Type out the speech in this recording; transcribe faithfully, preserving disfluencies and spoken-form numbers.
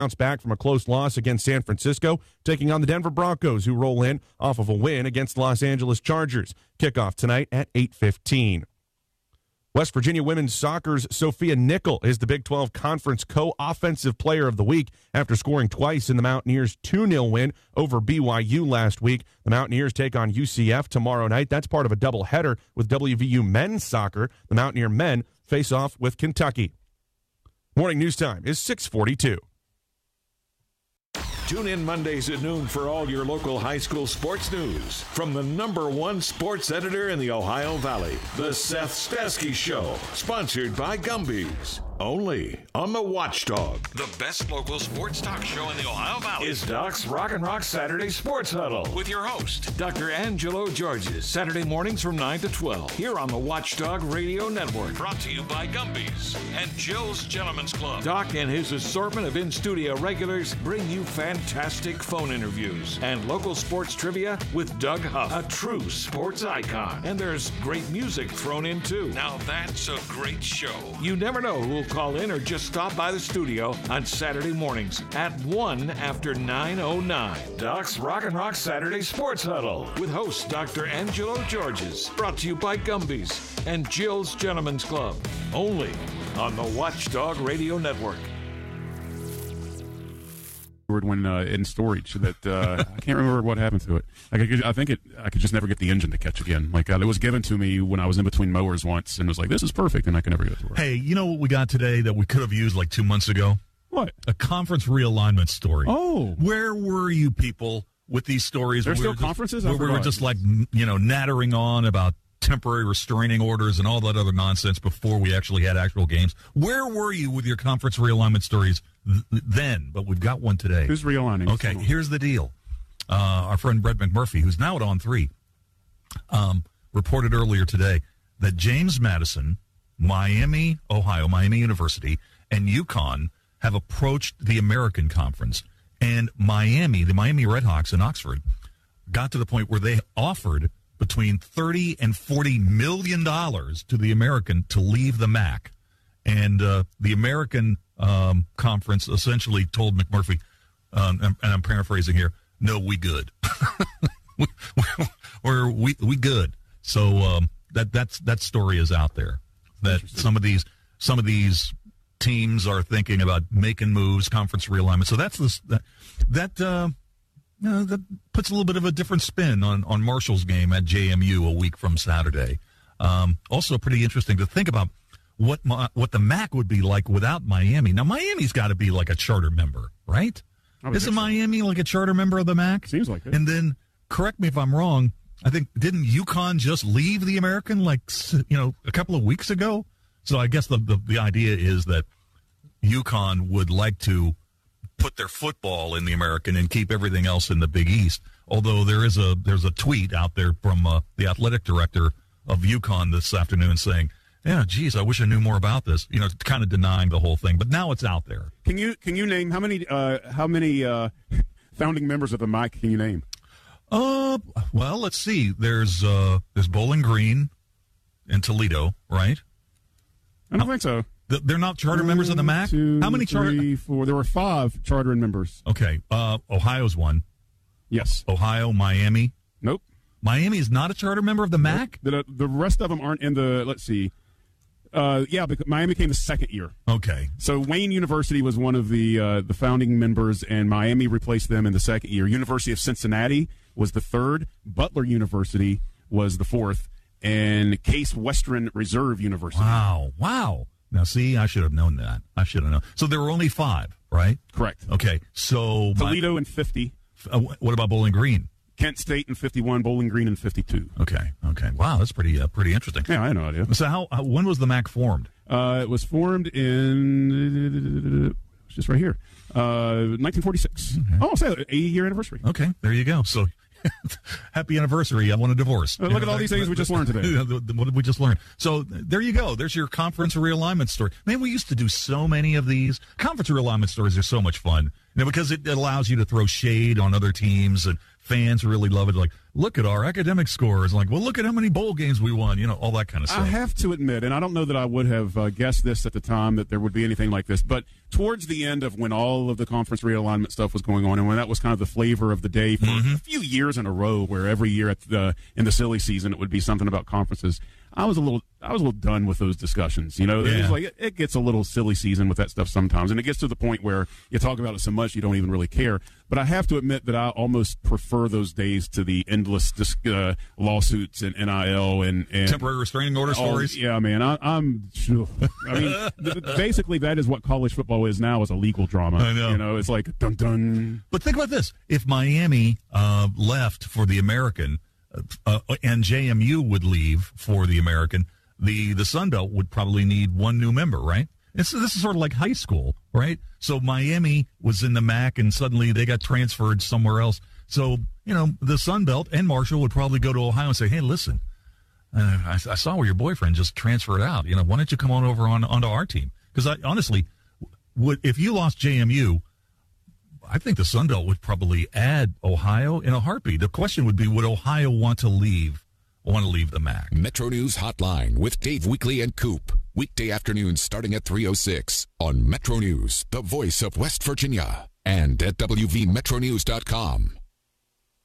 bounce back from a close loss against San Francisco, taking on the Denver Broncos, who roll in off of a win against Los Angeles Chargers. Kickoff tonight at eight fifteen. West Virginia women's soccer's Sophia Nickel is the Big twelve Conference Co-Offensive Player of the Week after scoring twice in the Mountaineers' two nil win over B Y U last week. The Mountaineers take on U C F tomorrow night. That's part of a doubleheader with W V U men's soccer. The Mountaineer men face off with Kentucky. Morning news time is six forty-two. Tune in Mondays at noon for all your local high school sports news from the number one sports editor in the Ohio Valley, The Seth Stasky Show, sponsored by Gumby's. Only on the Watchdog. The best local sports talk show in the Ohio Valley is Doc's Rock and Rock Saturday Sports Huddle with your host, Doctor Angelo Georges, Saturday mornings from nine to twelve here on the Watchdog Radio Network. Brought to you by Gumby's and Jill's Gentlemen's Club. Doc and his assortment of in-studio regulars bring you fantastic phone interviews and local sports trivia with Doug Huff, a true sports icon. And there's great music thrown in too. Now that's a great show. You never know who'll call in or just stop by the studio on Saturday mornings at one after nine oh nine. Doc's Rock and Rock Saturday Sports Huddle with host Doctor Angelo Georges. Brought to you by Gumby's and Jill's Gentlemen's Club. Only on the Watchdog Radio Network. When uh, in storage, that uh, I can't remember what happened to it. Like I, could, I think it. I could just never get the engine to catch again. Like uh, it was given to me when I was in between mowers once, and was like, "This is perfect," and I could never get it to work. Hey, you know what we got today that we could have used like two months ago? What? A conference realignment story. Oh, where were you people with these stories? There's still we conferences. Just, where we were just like you know nattering on about temporary restraining orders and all that other nonsense before we actually had actual games. Where were you with your conference realignment stories th- then? But we've got one today. Who's realigning? Okay, here's the deal. Uh, our friend Brett McMurphy, who's now at On three, um, reported earlier today that James Madison, Miami, Ohio, Miami University, and UConn have approached the American Conference. And Miami, the Miami Redhawks in Oxford, got to the point where they offered between thirty and forty million dollars to the American to leave the M A C. And uh, the American um, Conference essentially told McMurphy, um, and, and I'm paraphrasing here, no, we good. we, we're, we, we good. So um, that that's that story is out there. That some of these some of these teams are thinking about making moves, conference realignment. So that's this, that that uh, you know, that puts a little bit of a different spin on, on Marshall's game at J M U a week from Saturday. Um, also pretty interesting to think about what what the M A C would be like without Miami. Now, Miami's got to be like a charter member, right? Isn't Miami like a charter member of the M A C? Seems like it. And then, correct me if I'm wrong, I think, didn't UConn just leave the American like, you know, a couple of weeks ago? So I guess the, the, the idea is that UConn would like to put their football in the American and keep everything else in the Big East. Although there is a there's a tweet out there from uh, the athletic director of UConn this afternoon saying, "Yeah, geez, I wish I knew more about this." You know, kind of denying the whole thing, but now it's out there. Can you can you name how many uh, how many uh, founding members of the M A C can you name? Uh, well, let's see. There's uh, there's Bowling Green in Toledo, right? I don't how, think so. They're not charter One, members of the M A C? Two, How many charter? Three, four. There were five charter members. Okay. Uh, Ohio's one. Yes. Ohio, Miami. Nope. Miami is not a charter member of the nope. M A C? The, the rest of them aren't in the, let's see. Uh, yeah, because Miami came the second year. Okay. So Wayne University was one of the uh, the founding members, and Miami replaced them in the second year. University of Cincinnati was the third. Butler University was the fourth. And Case Western Reserve University. Wow. Wow. Now, see, I should have known that. I should have known. So there were only five, right? Correct. Okay. So Toledo in fifty. Uh, what about Bowling Green? Kent State in fifty-one, Bowling Green in fifty-two. Okay. Okay. Wow, that's pretty uh, pretty interesting. Yeah, I had no idea. So how, how when was the M A C formed? Uh, it was formed in it's just right here, uh, nineteen forty-six. Okay. Oh, say eighty year anniversary. Okay, there you go. So. Happy anniversary. I want a divorce. Uh, look at know, all these things we just learned today. What did we just learn? So there you go. There's your conference realignment story. Man, we used to do so many of these. Conference realignment stories are so much fun, you know, because it allows you to throw shade on other teams, and fans really love it. Like, look at our academic scores. Like, well, look at how many bowl games we won. You know, all that kind of stuff. I have to admit, and I don't know that I would have uh, guessed this at the time that there would be anything like this, but towards the end of when all of the conference realignment stuff was going on, and when that was kind of the flavor of the day for mm-hmm. a few years in a row, where every year at the in the silly season it would be something about conferences. I was a little, I was a little done with those discussions. You know, yeah. it's like it, it gets a little silly season with that stuff sometimes, and it gets to the point where you talk about it so much you don't even really care. But I have to admit that I almost prefer those days to the endless uh, lawsuits and N I L and, and temporary restraining order all, stories. Yeah, man, I, I'm. I mean, th- basically, that is what college football is now: is a legal drama. I know. You know, it's like dun dun. But think about this: if Miami uh, left for the American. Uh, and J M U would leave for the American, the, the Sun Belt would probably need one new member, right? And so this is sort of like high school, right? So Miami was in the M A C, and suddenly they got transferred somewhere else. So, you know, the Sun Belt and Marshall would probably go to Ohio and say, hey, listen, uh, I, I saw where your boyfriend just transferred out. You know, why don't you come on over on onto our team? Because I honestly, would if you lost J M U, I think the Sun Belt would probably add Ohio in a heartbeat. The question would be, would Ohio want to leave want to leave the M A C? Metro News Hotline with Dave Weekley and Coop. Weekday afternoons starting at three oh six on Metro News, the voice of West Virginia, and at W V Metro News dot com.